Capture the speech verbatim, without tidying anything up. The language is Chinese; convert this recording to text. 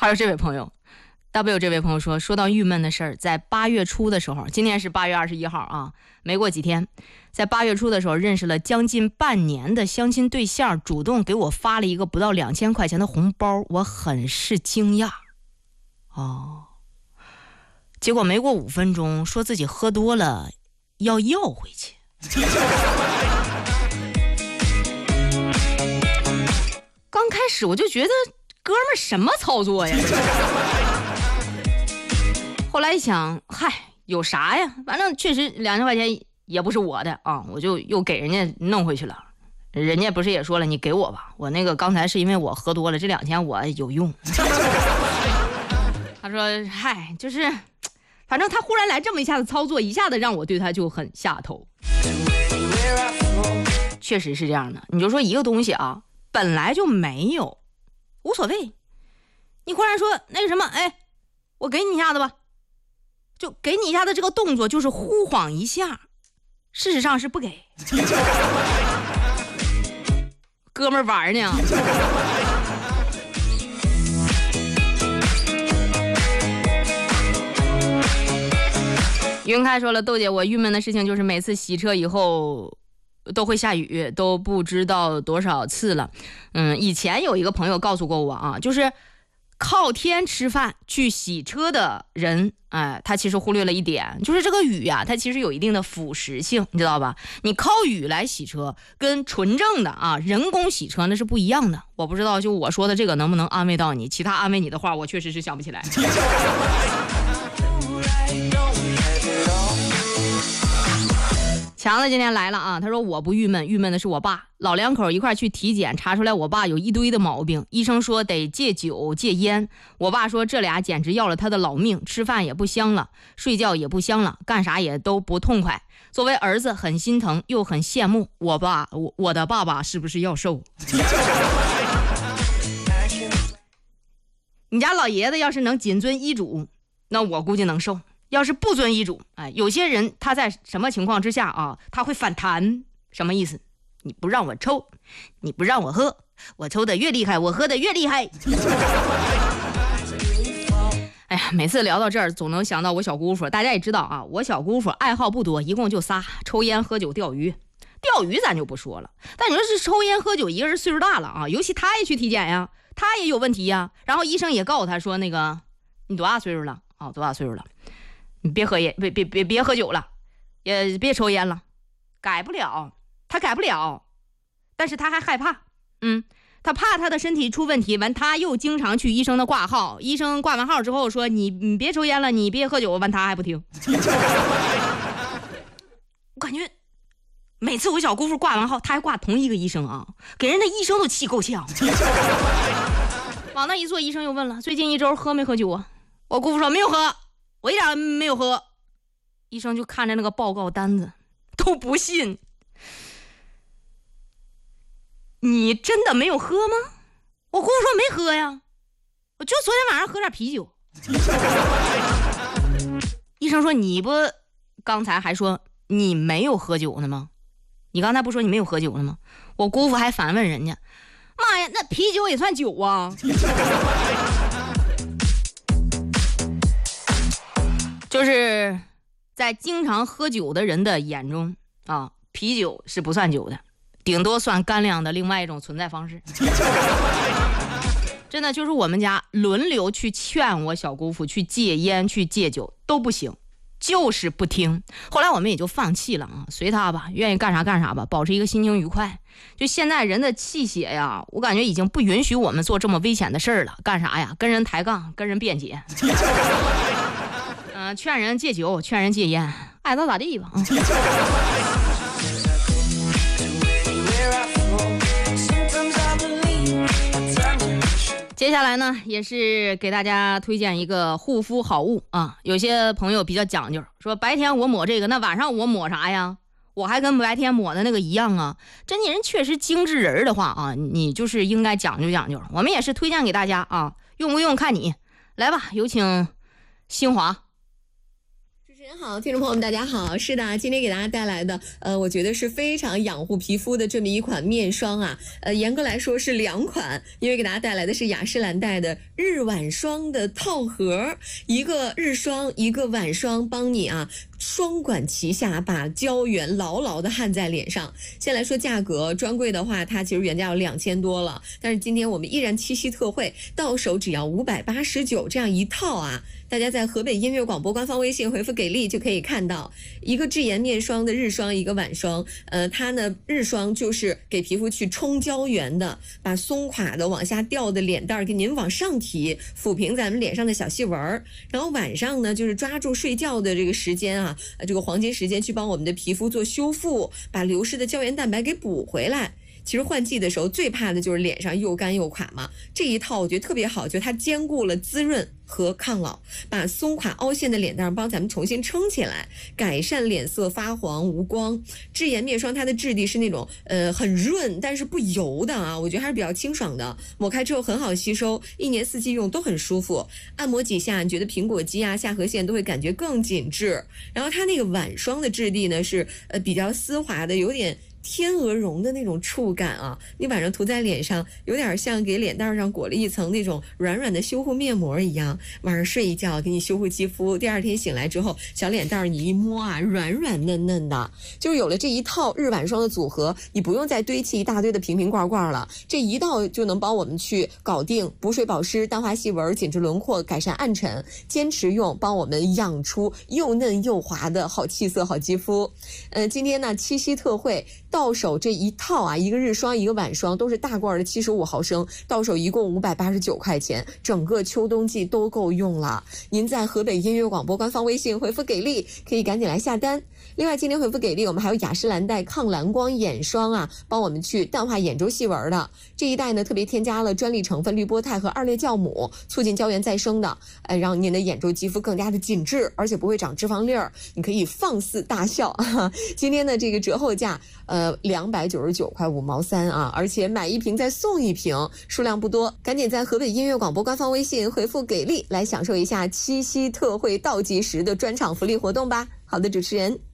还有这位朋友 W 这位朋友说，说到郁闷的事儿，在八月初的时候，今天是八月二十一号啊，没过几天，在八月初的时候认识了将近半年的相亲对象，主动给我发了一个不到两千块钱的红包，我很是惊讶。哦，结果没过五分钟，说自己喝多了，要要回去。刚开始我就觉得哥们儿什么操作呀？后来一想，嗨，有啥呀？反正确实两千块钱也不是我的啊，我就又给人家弄回去了。人家不是也说了，你给我吧，我那个刚才是因为我喝多了，这两千我有用。他说，嗨，就是，反正他忽然来这么一下子操作，一下子让我对他就很下头。确实是这样的，你就说一个东西啊，本来就没有，无所谓。你忽然说那个什么，哎，我给你一下子吧。就给你一下的这个动作就是呼晃一下，事实上是不给。哥们儿玩呢。云开说了，豆姐，我郁闷的事情就是每次洗车以后都会下雨，都不知道多少次了。嗯，以前有一个朋友告诉过我啊，就是靠天吃饭去洗车的人，哎，他其实忽略了一点，就是这个雨呀、啊，它其实有一定的腐蚀性，你知道吧？你靠雨来洗车，跟纯正的啊人工洗车那是不一样的。我不知道，就我说的这个能不能安慰到你？其他安慰你的话，我确实是想不起来。强子今天来了啊，他说我不郁闷，郁闷的是我爸。老两口一块去体检，查出来我爸有一堆的毛病，医生说得戒酒戒烟。我爸说这俩简直要了他的老命，吃饭也不香了，睡觉也不香了，干啥也都不痛快。作为儿子很心疼又很羡慕我爸，我我的爸爸是不是要瘦？你家老爷子要是能谨遵医嘱，那我估计能瘦。要是不遵医嘱，哎，有些人他在什么情况之下啊，他会反弹，什么意思？你不让我抽，你不让我喝，我抽的越厉害，我喝的越厉害。哎呀，每次聊到这儿，总能想到我小姑父。大家也知道啊，我小姑父爱好不多，一共就仨：抽烟、喝酒、钓鱼。钓鱼咱就不说了，但你说是抽烟喝酒，一个人岁数大了啊，尤其他也去体检呀，他也有问题呀。然后医生也告诉他说，那个你多大岁数了？哦，多大岁数了？你别喝烟，别别别别喝酒了，也别抽烟了，改不了，他改不了，但是他还害怕，嗯，他怕他的身体出问题，完他又经常去医生的挂号，医生挂完号之后说你你别抽烟了，你别喝酒，完他还不听。我感觉每次我小姑父挂完号，他还挂同一个医生啊，给人的医生都气够呛。往那一坐，医生又问了，最近一周喝没喝酒啊？我姑父说没有喝。我一点没有喝，医生就看着那个报告单子，都不信。你真的没有喝吗？我姑父说没喝呀，我就昨天晚上喝点啤酒。医生说你不刚才还说你没有喝酒呢吗？你刚才不说你没有喝酒呢吗？我姑父还反问人家，妈呀，那啤酒也算酒啊？就是在经常喝酒的人的眼中啊，啤酒是不算酒的，顶多算干粮的另外一种存在方式。真的就是我们家轮流去劝我小姑父去戒烟去戒酒都不行，就是不听。后来我们也就放弃了啊，随他吧，愿意干啥干啥吧，保持一个心情愉快。就现在人的气血呀，我感觉已经不允许我们做这么危险的事儿了。干啥呀？跟人抬杠，跟人辩解。嗯、呃，劝人戒酒，劝人戒烟，爱咋咋地吧。接下来呢，也是给大家推荐一个护肤好物啊。有些朋友比较讲究，说白天我抹这个，那晚上我抹啥呀？我还跟白天抹的那个一样啊。真的人确实精致人的话啊，你就是应该讲究讲究。我们也是推荐给大家啊，用不用看你。来吧，有请新华。这是主持人好，听众朋友们大家好。是的，今天给大家带来的，呃，我觉得是非常养护皮肤的这么一款面霜啊。呃，严格来说是两款，因为给大家带来的是雅诗兰黛的日晚霜的套盒，一个日霜，一个晚霜，帮你啊双管齐下，把胶原牢牢的焊在脸上。先来说价格，专柜的话，它其实原价要两千多了，但是今天我们依然七夕特惠，到手只要五百八十九这样一套啊。大家在河北音乐广播官方微信回复给力就可以看到一个智颜面霜的日霜，一个晚霜。呃，它呢日霜就是给皮肤去冲胶原的，把松垮的往下掉的脸蛋儿给您往上提，抚平咱们脸上的小细纹儿。然后晚上呢，就是抓住睡觉的这个时间啊，这个黄金时间去帮我们的皮肤做修复，把流失的胶原蛋白给补回来。其实换季的时候最怕的就是脸上又干又垮嘛，这一套我觉得特别好，就它兼顾了滋润和抗老，把松垮凹陷的脸蛋帮咱们重新撑起来，改善脸色发黄无光。智颜面霜它的质地是那种呃很润但是不油的啊，我觉得还是比较清爽的，抹开之后很好吸收，一年四季用都很舒服。按摩几下，你觉得苹果肌啊下颌线都会感觉更紧致。然后它那个晚霜的质地呢是呃比较丝滑的，有点天鹅绒的那种触感啊，你晚上涂在脸上，有点像给脸蛋上裹了一层那种软软的修护面膜一样。晚上睡一觉给你修护肌肤，第二天醒来之后，小脸蛋你一摸啊，软软嫩嫩的。就是有了这一套日晚霜的组合，你不用再堆砌一大堆的瓶瓶罐罐了，这一道就能帮我们去搞定补水保湿、淡化细纹、紧致轮廓、改善暗沉。坚持用，帮我们养出又嫩又滑的好气色、好肌肤。呃，今天呢七夕特惠。到手这一套啊，一个日霜一个晚霜都是大罐的七十五毫升，到手一共五百八十九块钱，整个秋冬季都够用了。您在河北音乐广播官方微信回复给力，可以赶紧来下单。另外今天回复给力，我们还有雅诗兰黛抗蓝光眼霜啊，帮我们去淡化眼周细纹的。这一代呢特别添加了专利成分氯波肽和二裂酵母，促进胶原再生的，呃，让您的眼周肌肤更加的紧致，而且不会长脂肪粒儿，你可以放肆大笑。今天的这个折后价呃两百九十九块五毛三啊，而且买一瓶再送一瓶，数量不多，赶紧在河北音乐广播官方微信回复给力来享受一下七夕特惠倒计时的专场福利活动吧。好的，主持人。